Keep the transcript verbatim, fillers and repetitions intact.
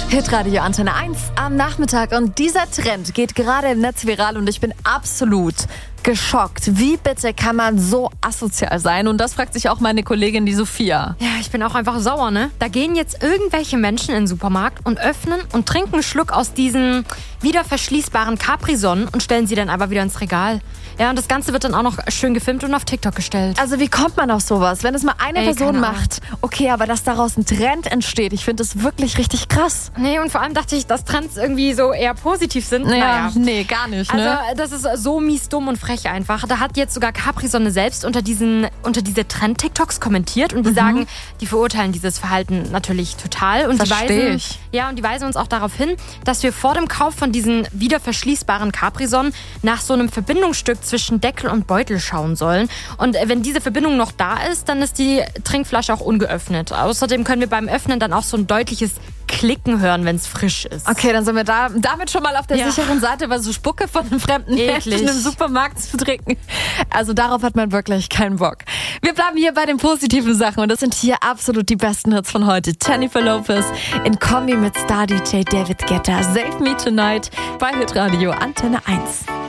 Hitradio Antenne eins am Nachmittag und dieser Trend geht gerade im Netz viral und ich bin absolut geschockt. Wie bitte kann man so asozial sein? Und das fragt sich auch meine Kollegin, die Sophia. Ja, ich bin auch einfach sauer, ne? Da gehen jetzt irgendwelche Menschen in den Supermarkt und öffnen und trinken einen Schluck aus diesen wieder verschließbaren Capri-Sonnen und stellen sie dann aber wieder ins Regal. Ja, und das Ganze wird dann auch noch schön gefilmt und auf TikTok gestellt. Also wie kommt man auf sowas? Wenn es mal eine Ey, Person keine macht, okay, aber dass daraus ein Trend entsteht, ich finde das wirklich richtig krass. Nee, und vor allem dachte ich, dass Trends irgendwie so eher positiv sind. Naja, Naja. nee, gar nicht, ne? Also das ist so mies, dumm und frech einfach. Da hat jetzt sogar Capri-Sonne selbst unter diesen unter diese Trend-TikToks kommentiert und die Mhm. sagen, die verurteilen dieses Verhalten natürlich total. Und die Versteh weisen, ich. Ja, und die weisen uns auch darauf hin, dass wir vor dem Kauf von diesen wieder verschließbaren Capri-Sonnen nach so einem Verbindungsstück zwischen Deckel und Beutel schauen sollen. Und wenn diese Verbindung noch da ist, dann ist die Trinkflasche auch ungeöffnet. Außerdem können wir beim Öffnen dann auch so ein deutliches Klicken hören, wenn es frisch ist. Okay, dann sind wir da damit schon mal auf der Ja. sicheren Seite, weil so Spucke von einem fremden Eklig. Menschen im Supermarkt zu trinken. Also darauf hat man wirklich keinen Bock. Wir bleiben hier bei den positiven Sachen und das sind hier absolut die besten Hits von heute. Jennifer Lopez in Kombi mit Star-D J David Guetta. Save Me Tonight bei Hitradio Antenne eins.